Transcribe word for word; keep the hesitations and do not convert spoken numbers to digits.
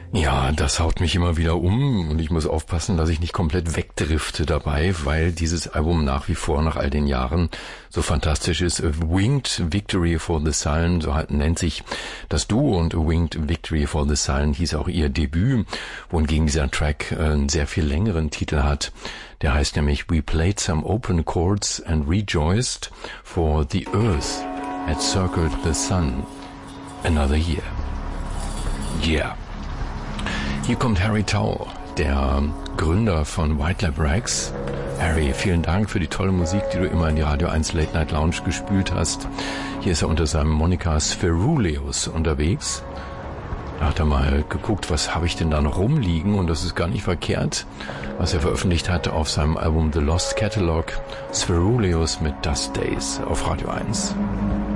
Ja, das haut mich immer wieder um und ich muss aufpassen, dass ich nicht komplett wegdrifte dabei, weil dieses Album nach wie vor nach all den Jahren so fantastisch ist. A Winged Victory for the Silent, so halt nennt sich das Duo, und A Winged Victory for the Silent hieß auch ihr Debüt, wohingegen dieser Track einen sehr viel längeren Titel hat. Der heißt nämlich We Played Some Open Chords and Rejoiced, for the Earth had circled the Sun another year. Yeah. Hier kommt Harry Tau, der Gründer von White Lab Rex. Harry, vielen Dank für die tolle Musik, die du immer in die Radio eins Late Night Lounge gespült hast. Hier ist er unter seinem Moniker Spheruleus unterwegs. Da hat er mal geguckt, was habe ich denn da noch rumliegen, und das ist gar nicht verkehrt, was er veröffentlicht hatte auf seinem Album The Lost Catalog. Spheruleus mit Dust Days auf Radio eins.